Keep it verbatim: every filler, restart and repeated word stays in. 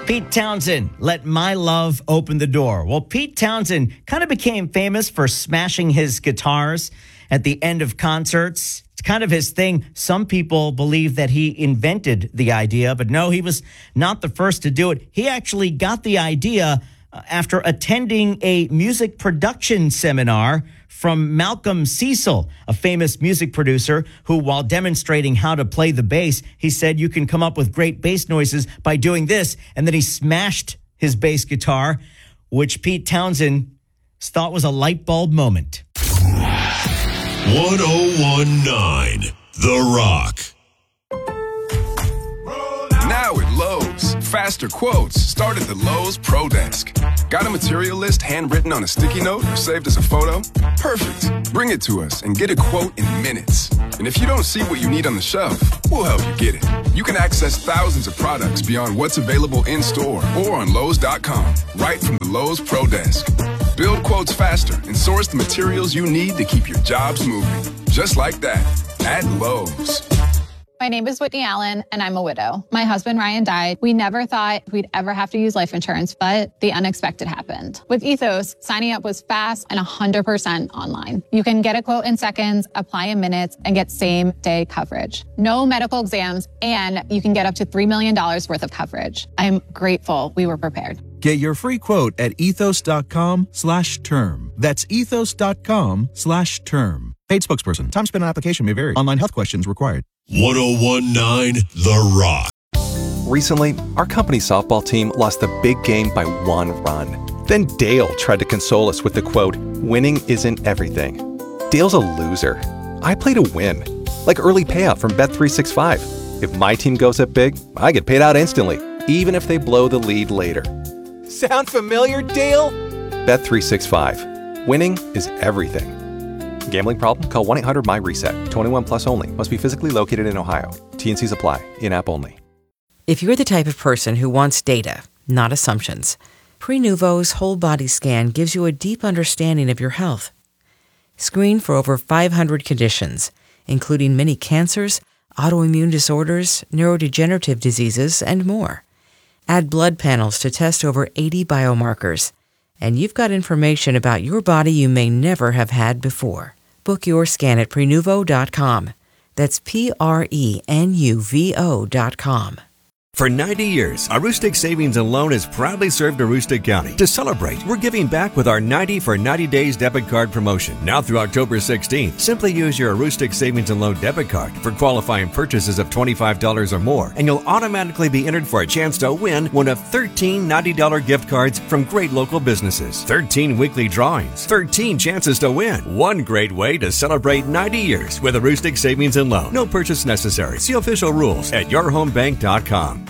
Pete Townshend, Let My Love Open the Door. Well, Pete Townshend kind of became famous for smashing his guitars at the end of concerts. It's kind of his thing. Some people believe that he invented the idea, but no, he was not the first to do it. He actually got the idea after attending a music production seminar from Malcolm Cecil, a famous music producer who, while demonstrating how to play the bass, he said you can come up with great bass noises by doing this. And then he smashed his bass guitar, which Pete Townshend thought was a light bulb moment. one oh one nine The Rock. Now at Lowe's, faster quotes start at the Lowe's Pro Desk. Got a material list handwritten on a sticky note or saved as a photo? Perfect. Bring it to us and get a quote in minutes. And if you don't see what you need on the shelf, we'll help you get it. You can access thousands of products beyond what's available in store or on Lowe's dot com, right from the Lowe's Pro Desk. Build quotes faster and source the materials you need to keep your jobs moving. Just like that, at Lowe's. My name is Whitney Allen, and I'm a widow. My husband, Ryan, died. We never thought we'd ever have to use life insurance, but the unexpected happened. With Ethos, signing up was fast and one hundred percent online. You can get a quote in seconds, apply in minutes, and get same-day coverage. No medical exams, and you can get up to three million dollars worth of coverage. I'm grateful we were prepared. Get your free quote at ethos.com slash term. That's ethos.com slash term. Paid spokesperson. Time spent on application may vary. Online health questions required. one oh one nine The Rock. Recently, our company softball team lost the big game by one run. Then Dale tried to console us with the quote, "Winning isn't everything." Dale's a loser. I play to win. Like early payout from Bet three sixty-five. If my team goes up big, I get paid out instantly, even if they blow the lead later. Sound familiar, Dale? Bet three sixty-five. Winning is everything. Gambling problem? Call one eight hundred my reset. twenty-one plus only. Must be physically located in Ohio. T and C's apply. In-app only. If you're the type of person who wants data, not assumptions, Prenuvo's whole body scan gives you a deep understanding of your health. Screen for over five hundred conditions, including many cancers, autoimmune disorders, neurodegenerative diseases, and more. Add blood panels to test over eighty biomarkers, and you've got information about your body you may never have had before. Book your scan at Prenuvo dot com. That's P R E N U V O dot com. For ninety years, Aroostook Savings and Loan has proudly served Aroostook County. To celebrate, we're giving back with our ninety for ninety days debit card promotion. Now through October sixteenth, simply use your Aroostook Savings and Loan debit card for qualifying purchases of twenty-five dollars or more, and you'll automatically be entered for a chance to win one of thirteen ninety dollars gift cards from great local businesses. thirteen weekly drawings, thirteen chances to win. One great way to celebrate ninety years with Aroostook Savings and Loan. No purchase necessary. See official rules at your home bank dot com.